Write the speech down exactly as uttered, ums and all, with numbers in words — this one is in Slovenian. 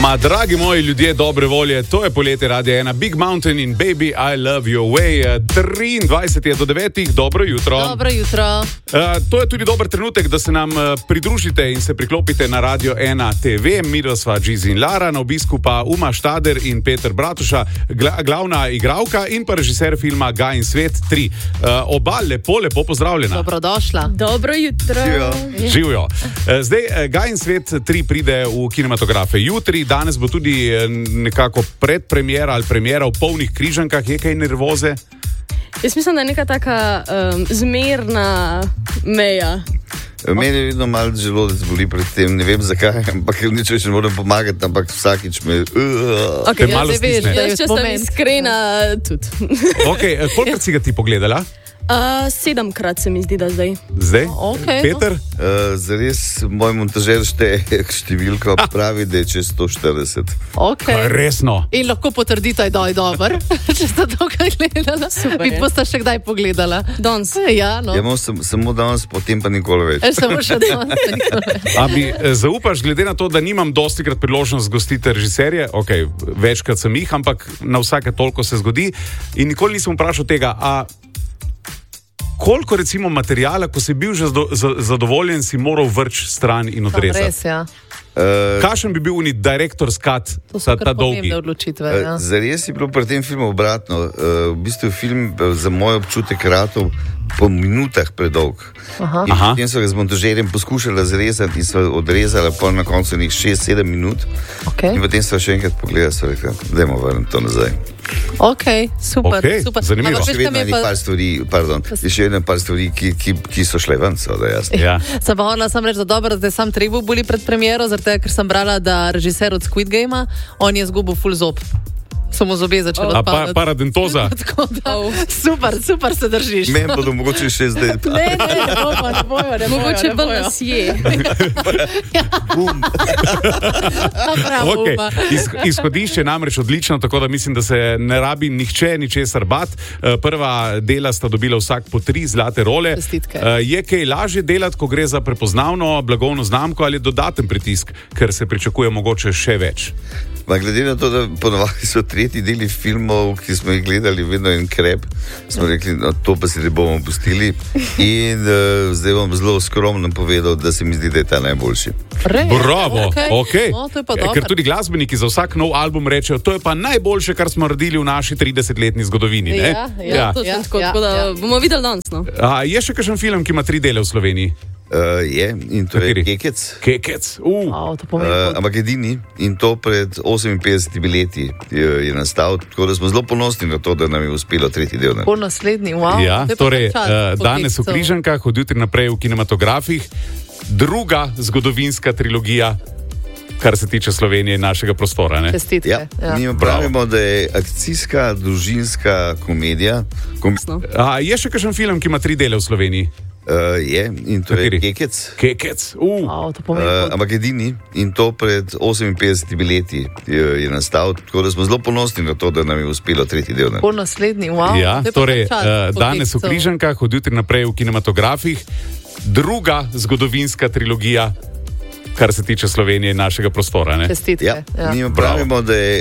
Ma, dragi moji ljudje dobre volje, to je poletje Radia ena, Big Mountain in Baby, I Love Your Way. triindvajset je do devetih, dobro jutro. Dobro jutro. Uh, to je tudi dober trenutek, da se nam uh, pridružite in se priklopite na Radio ena T V. Mi sva Gizi in Lara, na obisku pa Uma Štader in Peter Bratuša, gla, glavna igralka in pa režiser filma Gaj in svet tri. Uh, oba lepo, lepo pozdravljena. Dobrodošla. Dobro jutro. Živijo. Uh, zdaj, uh, Gaj in svet tri pride v kinematografe jutri. Danes bo tudi nekako predpremiera ali premiera v polnih Križankah. Je kaj nervoze? Jaz mislim, da je neka taka um, zmerna meja. Meni je vedno malo želodec boli pred tem, ne vem zakaj, ampak nič več ne moram pomagati, ampak vsakič me... Uh, Okay, malo jaz, veš, stisne. jaz, če sem iskrena, tudi. Okay, kolikrat si ga ti pogledala? Uh, sedemkrat se mi zdi, da zdaj. Zdaj? Okay, Peter? uh, zares, moj montažer šteje številko, pravi, da je čez sto štirideset. Okay. Kaj, resno? In lahko potrdite, da je dober, če ste to kaj gledala. Super Vi je. boste še kdaj pogledala? Danes. Ja, no. Ja, imam sem, samo danes, potem pa nikoli več. E, samo še danes. A mi eh, zaupaš, glede na to, da nimam dostikrat priložnost gostiti režiserje, ok, večkrat sem jih, ampak na vsake toliko se zgodi in nikoli nisem vprašal tega, a koliko recimo materijala, ko si bil že zado, z, zadovoljen, si moral vrč stran in odrezati? Res, ja. Uh, Kakšen bi bil uni direktor's cut, To so ta, ta kar dolgi? pomembne odločitve. uh, Ja. zares je bilo pri tem filmu obratno. Uh, v bistvu je film uh, za moj občutek ratov po minutah predolg. Aha. In Aha. potem so ga z montažerjem poskušali razrezati in so odrezali pol na koncu nekih šest sedem minut. Okay. In potem so še enkrat pogledali, so rekli, dajmo vrniti to nazaj. ok, super. Ok, super. zanimivo. Ampak Še veš, vedno kam je je pa... par stvari, pardon, je še vedno par stvari, ki, ki, ki so šle ven, seveda, jasno. Ja. Sem pa hodila sam reči, da dobro, da sam Trebu boli pred premiero, zaradi tega, ker sem brala, da režiser od Squid Gamea, on je zgubil full zob. Samo zobe začelo A pa, odpadati. paradentoza? Tako da, Oh. super, super se držiš. Meni bodo mogoče še zdaj. Ne, ne, ne bojo, ne bojo, ne bojo. Mogoče ne bolj bojo. nas je. Bum. Prav, Okay. Uma. Iz, izhodišče je namreč odlično, tako da mislim, da se ne rabi nihče ničesar bat. Eh, Prva dela sta dobila vsak po tri zlate role. Čestitke. Eh, Je kaj lažje delati, ko gre za prepoznavno blagovno znamko ali dodaten pritisk, ker se pričakuje mogoče še več? Ma glede na to, da ponovadi so tretji deli filmov, ki smo jih gledali, vedno en krep, smo rekli, no, to pa si ne bomo pustili. In uh, zdaj bom zelo skromno povedal, da se mi zdi, da je ta najboljši. Res? Bravo, Okej. okay. No, to je pa Eh, dobro. Ker tudi glasbeniki za vsak nov album rečejo, to je pa najboljše, kar smo naredili v naši tridesetletni zgodovini. Ne? Ja, ja. Točno Ja, tako, ja, tako da ja. bomo videli danes. No? A, je še kakšen film, ki ima tri dele v Sloveniji? Uh, je, in to Kateri? je Kekec. Kekec. Uh. Wow, to pomeni, Uh, ampak edini, in to pred oseminpetdesetimi leti je, je nastal, tako da smo zelo ponosni na to, da nam je uspelo tretji del. Ne? po naslednji, wow. Ja, to je pa torej, kar čas, uh, danes v poklicev. Križankah, od jutri naprej v kinematografih, druga zgodovinska trilogija, kar se tiče Slovenije in našega prostora. Ne? Čestitke. Ja, Ja. mi pravimo, da je akcijska, družinska komedija. Kom A, je še kakšen film, ki ima tri dele v Sloveniji? uh, je, in to Kateri? je Kekec. Kekec. Uh. Wow, to pomeni, Uh, ampak edini, in to pred oseminpetdesetimi leti je, je nastal, tako da smo zelo ponosni na to, da nam je uspelo tretji del. Ne? po naslednji, wow. Ja, to je pa torej, kar čas, uh, danes v poklicev. Križankah, od jutri naprej v kinematografih, druga zgodovinska trilogija, kar se tiče Slovenije in našega prostora. Ne? Čestitke. Ja, Ja. mi pravimo, da je